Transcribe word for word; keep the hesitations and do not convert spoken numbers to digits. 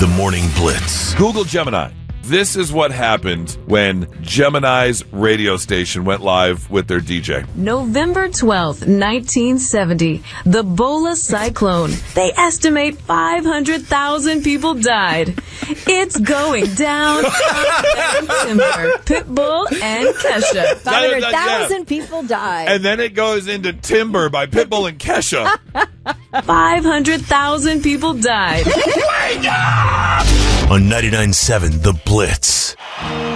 The Morning Blitz. Google Gemini. This is what happened when Gemini's radio station went live with their D J. November twelfth, nineteen seventy, the Bola cyclone. They estimate five hundred thousand people died. It's going down. Timber, Pitbull, and Kesha. five hundred thousand people died. And then it goes into Timber by Pitbull and Kesha. five hundred thousand people died. On ninety-nine point seven The Blitz.